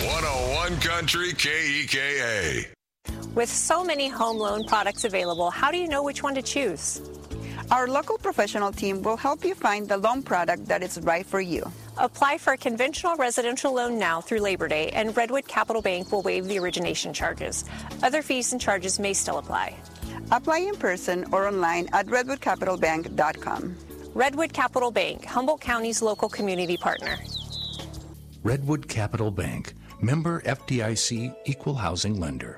101 Country KEKA. With so many home loan products available, how do you know which one to choose? Our local professional team will help you find the loan product that is right for you. Apply for a conventional residential loan now through Labor Day, and Redwood Capital Bank will waive the origination charges. Other fees and charges may still apply. Apply in person or online at redwoodcapitalbank.com. Redwood Capital Bank, Humboldt County's local community partner. Redwood Capital Bank, member FDIC, equal housing lender.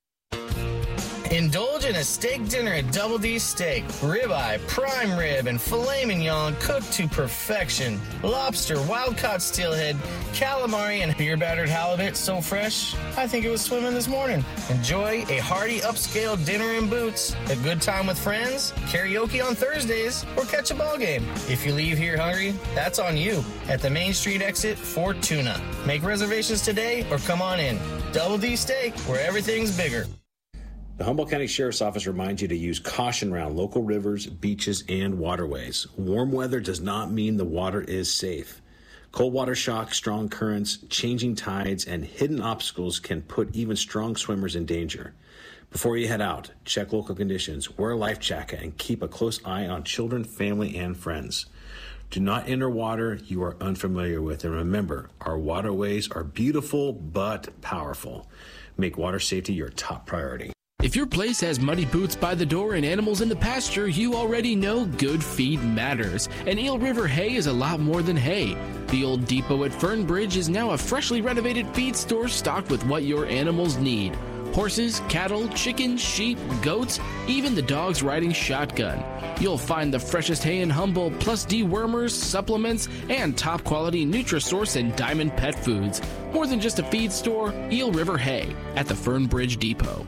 Indulge in a steak dinner at Double D Steak. Ribeye, prime rib, and filet mignon cooked to perfection. Lobster, wild-caught steelhead, calamari, and beer-battered halibut so fresh, I think it was swimming this morning. Enjoy a hearty upscale dinner in Boots, a good time with friends, karaoke on Thursdays, or catch a ball game. If you leave here hungry, that's on you. At the Main Street exit for Tuna. Make reservations today or come on in. Double D Steak, where everything's bigger. The Humboldt County Sheriff's Office reminds you to use caution around local rivers, beaches, and waterways. Warm weather does not mean the water is safe. Cold water shock, strong currents, changing tides, and hidden obstacles can put even strong swimmers in danger. Before you head out, check local conditions, wear a life jacket, and keep a close eye on children, family, and friends. Do not enter water you are unfamiliar with, and remember, our waterways are beautiful but powerful. Make water safety your top priority. If your place has muddy boots by the door and animals in the pasture, you already know good feed matters. And Eel River Hay is a lot more than hay. The old depot at Fernbridge is now a freshly renovated feed store stocked with what your animals need. Horses, cattle, chickens, sheep, goats, even the dogs riding shotgun. You'll find the freshest hay in Humboldt, plus dewormers, supplements, and top-quality Nutrisource and Diamond pet foods. More than just a feed store, Eel River Hay at the Fernbridge Depot.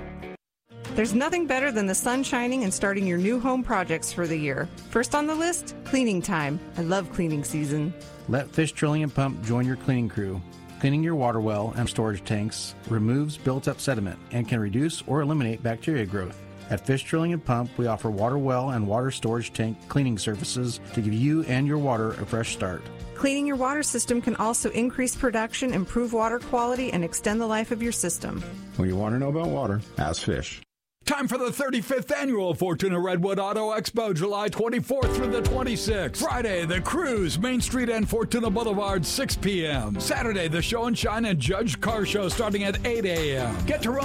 There's nothing better than the sun shining and starting your new home projects for the year. First on the list, cleaning time. I love cleaning season. Let Fish Drilling and Pump join your cleaning crew. Cleaning your water well and storage tanks removes built-up sediment and can reduce or eliminate bacteria growth. At Fish Drilling and Pump, we offer water well and water storage tank cleaning services to give you and your water a fresh start. Cleaning your water system can also increase production, improve water quality, and extend the life of your system. When you want to know about water, ask Fish. Time for the 35th annual Fortuna Redwood Auto Expo, July 24th through the 26th. Friday, the Cruise, Main Street and Fortuna Boulevard, 6 p.m. Saturday, the Show and Shine and Judge Car Show starting at 8 a.m. Get to run